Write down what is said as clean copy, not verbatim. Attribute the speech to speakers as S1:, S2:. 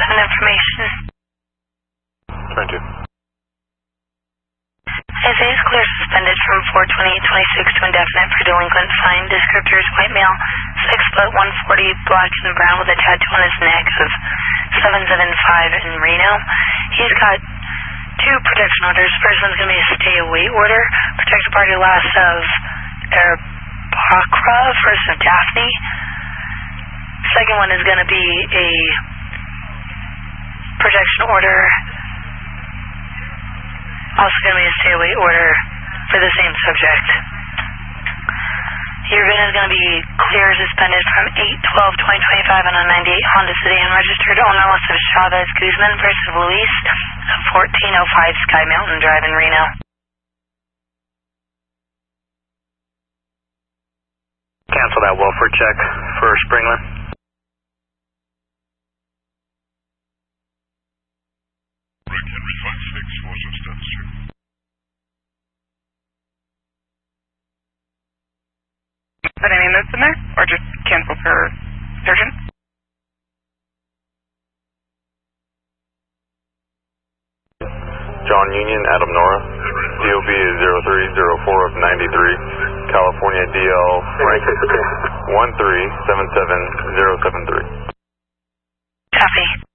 S1: Send information.
S2: Trying to.
S1: SA is clear suspended from 4/28/26 to indefinite for delinquent fine. Descriptors: white male, 6 foot, 140, black and brown with a tattoo on his neck of 775 in Reno. He's got 2 protection orders. First one's going to be a stay away order. Protected party last of Erebakra, first of Daphne. Second one is going to be a protection order. Also going to be a stay away order for the same subject. Your VIN is going to be clear suspended from 8/12/2025 on a 98 Honda sedan registered ownerless of Chavez Guzman versus Luis of 1405 Sky Mountain Drive in Reno.
S2: Cancel that welfare check for Springland.
S3: Henry 56, Washington Street.
S4: Put any notes in there, or just cancel for surgeon?
S2: John Union, Adam Nora. DOB is 0304 of 93. California DL Frank 1377073.
S1: Copy.